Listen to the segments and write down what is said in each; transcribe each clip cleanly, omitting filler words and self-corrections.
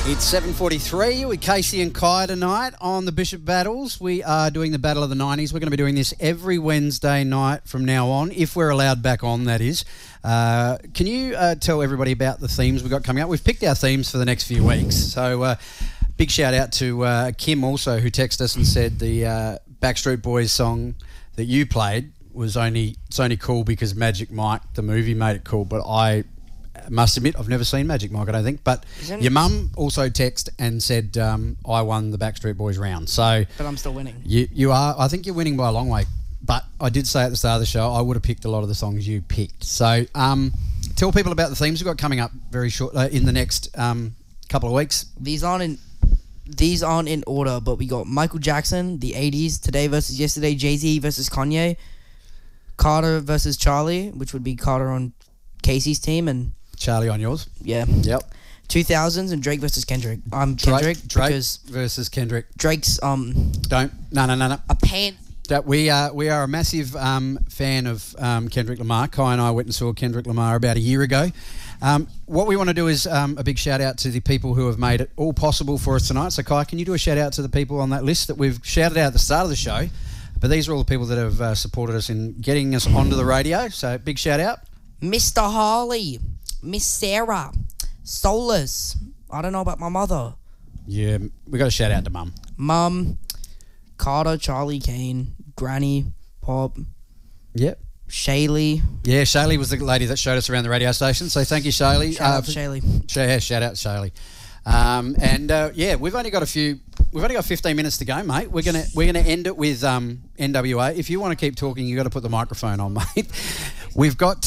It's 7:43 with Casey and Kai tonight on the Bishop Battles. We are doing the Battle of the 90s. We're going to be doing this every Wednesday night from now on, if we're allowed back on, that is. Can you tell everybody about the themes we've got coming up? We've picked our themes for the next few weeks. So big shout out to Kim also, who texted us and said the Backstreet Boys song that you played was only cool because Magic Mike, the movie, made it cool. But I must admit, I've never seen Magic Mike, I don't think. But your mum also texted and said I won the Backstreet Boys round. So, but I'm still winning. You are. I think you're winning by a long way. But I did say at the start of the show I would have picked a lot of the songs you picked. So tell people about the themes we've got coming up very short in the next couple of weeks. These aren't in order, but we got Michael Jackson, the 80s, Today versus Yesterday, Jay-Z versus Kanye, Carter versus Charlie, which would be Carter on Casey's team, and Charlie on yours. Yeah. Yep. 2000s and Drake versus Kendrick. I'm Kendrick. Drake versus Kendrick. Drake's No. A pan. That we are a massive fan of Kendrick Lamar. Kai and I went and saw Kendrick Lamar about a year ago. What we want to do is a big shout out to the people who have made it all possible for us tonight. So Kai, can you do a shout out to the people on that list that we've shouted out at the start of the show? But these are all the people that have supported us in getting us onto the radio. So big shout out. Mr. Harley, Miss Sarah, Solus. I don't know about my mother. Yeah, we got a shout out to Mum. Mum, Carter, Charlie, Kane, Granny, Pop. Yep. Shaylee. Yeah, Shaylee was the lady that showed us around the radio station. So thank you, Shaylee. Shout out to Shaylee. Shout out to Shaylee. We've only got 15 minutes to go, mate. We're gonna end it with NWA. If you want to keep talking, you got to put the microphone on, mate. We've got.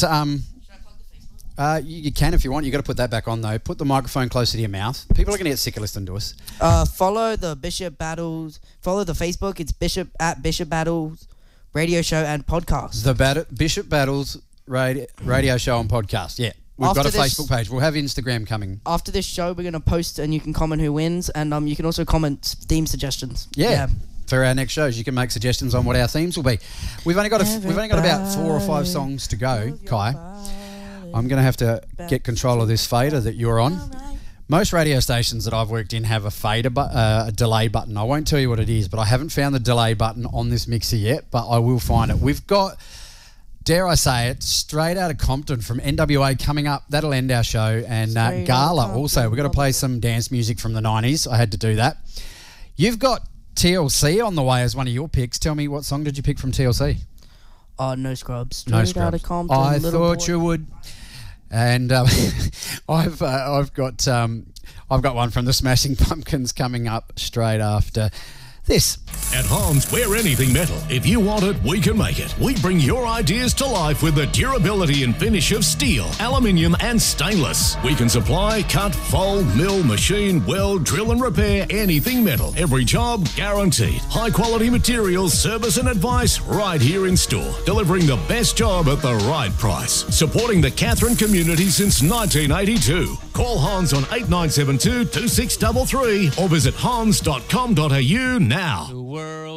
You can if you want. You got to put that back on though. Put the microphone closer to your mouth. People are going to get sick of listening to us. Follow the Bishop Battles. Follow the Facebook. It's Bishop Battles radio show and podcast. The Bishop Battles radio show and podcast. Yeah. We've got a Facebook page. We'll have Instagram coming. After this show, we're going to post and you can comment who wins, and you can also comment theme suggestions. Yeah. For our next shows, you can make suggestions on what our themes will be. We've only got about 4 or 5 songs to go, Kai. I'm going to have to get control of this fader that you're on. Most radio stations that I've worked in have a fader, a delay button. I won't tell you what it is, but I haven't found the delay button on this mixer yet, but I will find it. We've got, dare I say it, Straight Outta Compton from NWA coming up. That'll end our show. And Gala also. We've got to play some dance music from the 90s. I had to do that. You've got TLC on the way as one of your picks. Tell me, what song did you pick from TLC? No Scrubs. Straight Outta Compton. I thought you would. And I've got one from the Smashing Pumpkins coming up straight after this. At Hans, we're anything metal. If you want it, we can make it. We bring your ideas to life with the durability and finish of steel, aluminium, and stainless. We can supply, cut, fold, mill, machine, weld, drill, and repair anything metal. Every job guaranteed. High quality materials, service, and advice right here in store. Delivering the best job at the right price. Supporting the Katherine community since 1982. Call Hans on 8972 2633 or visit hans.com.au now.